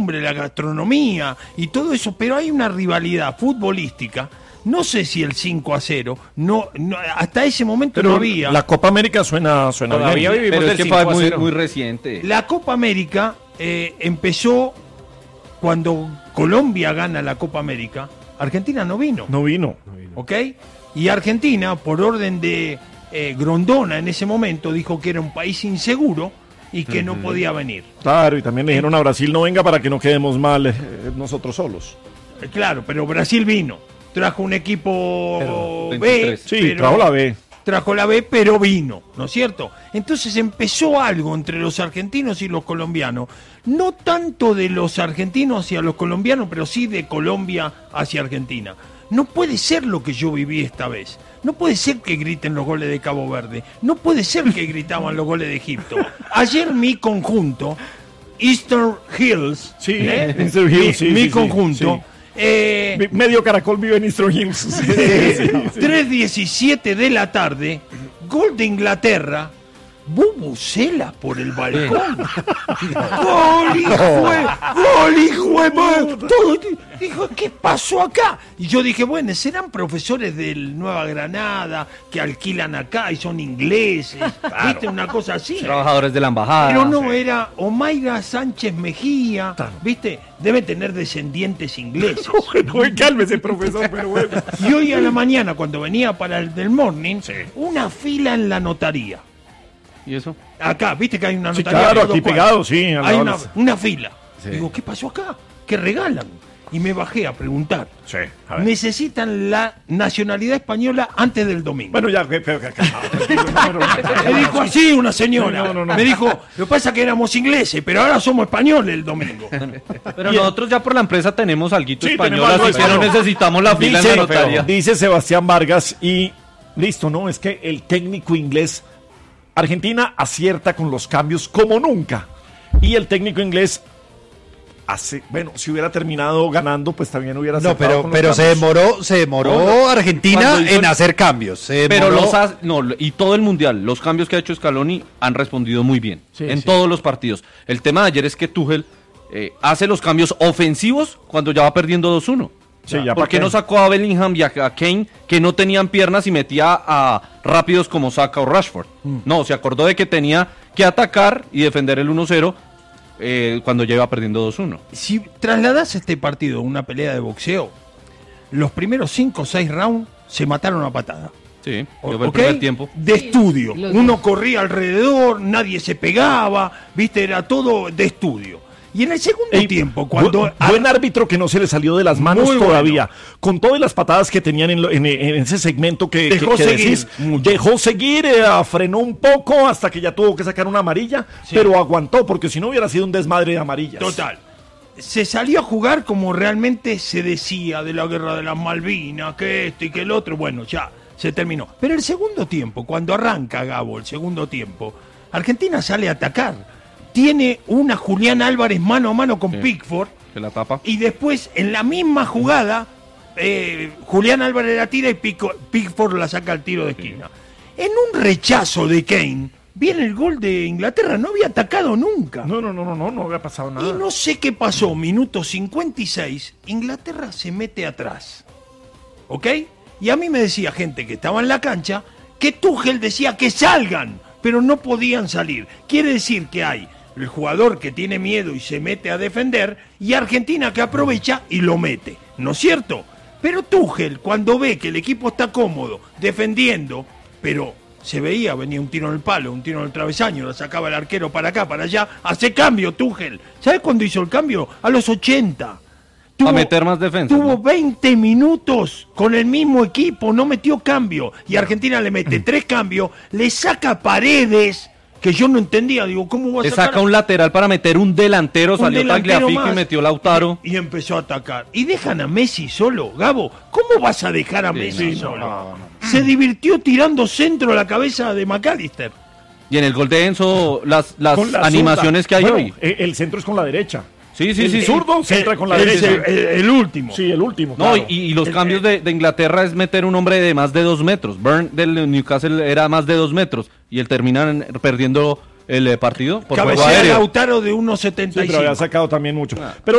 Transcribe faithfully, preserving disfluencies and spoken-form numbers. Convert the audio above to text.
costumbre, la gastronomía y todo eso, pero hay una rivalidad futbolística. No sé si el cinco a cero, no, no hasta ese momento pero no había. La Copa América suena, suena Todavía bien. vivimos pero es que fue muy, muy reciente. La Copa América eh, empezó cuando Colombia gana la Copa América. Argentina no vino. No vino. ¿Ok? Y Argentina, por orden de eh, Grondona en ese momento, dijo que era un país inseguro y que uh-huh. no podía venir. Claro, y también le dijeron a Brasil no venga para que no quedemos mal eh, nosotros solos. Eh, claro, pero Brasil vino. Trajo un equipo B. Sí, pero trajo la B. Trajo la B, pero vino, ¿no es cierto? Entonces empezó algo entre los argentinos y los colombianos. No tanto de los argentinos hacia los colombianos, pero sí de Colombia hacia Argentina. No puede ser lo que yo viví esta vez. No puede ser que griten los goles de Cabo Verde. No puede ser que gritaban los goles de Egipto. Ayer mi conjunto, Eastern Hills, sí, ¿eh? Eastern Hills, sí, mi sí, conjunto... Sí. Eh, Medio Caracol vive en Eastern Hills. Sí, sí, sí. tres diecisiete de la tarde, gol de Inglaterra, bubucela por el balcón. ¡Gol, hijo de... ¡Gol, hijo de... Todo... Dijo, ¿qué pasó acá? Y yo dije, bueno, serán profesores del Nueva Granada que alquilan acá y son ingleses, claro. ¿Viste? Una cosa así. Trabajadores de la embajada. Pero no, sí. Era Omaira Sánchez Mejía, claro. ¿Viste? Debe tener descendientes ingleses. No, no, cálmese, profesor, pero bueno. Y hoy a la mañana, cuando venía para el del morning, sí. Una fila en la notaría. ¿Y eso? Acá, ¿viste que hay una sí, notaría? Claro, aquí pegado, sí. Hay una, una fila. Sí. Digo, ¿qué pasó acá? ¿Qué regalan? Y me bajé a preguntar. Sí, a ver. Necesitan la nacionalidad española antes del domingo. Bueno, ya. Me dijo así una señora. No, no, no. Me dijo, lo que pasa es que éramos ingleses, pero ahora somos españoles el domingo. Pero nosotros ya por la empresa tenemos alguito sí, español, así que español. No necesitamos la fila dice, en la notaría. Dice Sebastián Vargas y listo, ¿no? Es que el técnico inglés, Argentina acierta con los cambios como nunca. Y el técnico inglés... Hace, bueno, si hubiera terminado ganando, pues también hubiera No, pero, pero se demoró, se demoró no, Argentina en hacer cambios. Se pero los ha, no, y todo el mundial, los cambios que ha hecho Scaloni han respondido muy bien sí, en sí. todos los partidos. El tema de ayer es que Tuchel eh, hace los cambios ofensivos cuando ya va perdiendo dos uno. Sí, ya ¿Por qué no sacó a Bellingham y a Kane que no tenían piernas y metía a rápidos como Saka o Rashford? Mm. No, se acordó de que tenía que atacar y defender el uno cero. Eh, cuando lleva perdiendo dos uno. Si trasladas este partido a una pelea de boxeo, los primeros cinco o seis rounds se mataron a patada. Sí, o, el primer tiempo. De estudio. Uno corría alrededor, nadie se pegaba, viste, era todo de estudio. Y en el segundo Ey, tiempo, cuando... Buen, buen árbitro que no se le salió de las manos todavía. Bueno. Con todas las patadas que tenían en, lo, en, en ese segmento que dejó que, que seguir. Decís, dejó seguir, eh, frenó un poco hasta que ya tuvo que sacar una amarilla, sí. Pero aguantó, porque si no hubiera sido un desmadre de amarillas. Total. Se salió a jugar como realmente se decía de la guerra de las Malvinas, que esto y que el otro. Bueno, ya, se terminó. Pero el segundo tiempo, cuando arranca Gabo, el segundo tiempo, Argentina sale a atacar. Tiene una Julián Álvarez mano a mano con sí, Pickford. Que la tapa. Y después, en la misma jugada, eh, Julián Álvarez la tira y Pico, Pickford la saca al tiro de esquina. Sí. En un rechazo de Kane, viene el gol de Inglaterra. No había atacado nunca. No, no, no, no, no, no había pasado nada. Y no sé qué pasó, minuto cincuenta y seis, Inglaterra se mete atrás. ¿Ok? Y a mí me decía gente que estaba en la cancha que Tuchel decía que salgan, pero no podían salir. Quiere decir que hay el jugador que tiene miedo y se mete a defender, y Argentina que aprovecha y lo mete, ¿no es cierto? Pero Tuchel, cuando ve que el equipo está cómodo, defendiendo, pero se veía, venía un tiro en el palo, un tiro en el travesaño, lo sacaba el arquero para acá, para allá, hace cambio Tuchel. ¿Sabes cuándo hizo el cambio? A los ochenta. Tuvo, a meter más defensa. Tuvo ¿no? veinte minutos con el mismo equipo, no metió cambio, y Argentina le mete tres cambios, le saca Paredes, que yo no entendía, digo, ¿cómo va a Le sacar? saca un lateral para meter un delantero, un salió Tagliafico y metió Lautaro. Y, y empezó a atacar. Y dejan a Messi solo, Gabo, ¿cómo vas a dejar a sí, Messi sí, solo? No, no, no. Se divirtió tirando centro a la cabeza de McAllister. Y en el gol de Enzo, las, las animaciones que hay bueno, hoy. El centro es con la derecha. Sí, sí, el sí. zurdo se entra con la el, derecha. El, el, el último. Sí, el último. No, claro. y, y los el, cambios de, de Inglaterra es meter un hombre de más de dos metros. Burn del Newcastle era más de dos metros. Y él termina perdiendo el partido por juego aéreo. Lautaro de uno setenta y cinco. Sí, pero había sacado también mucho. Ah. Pero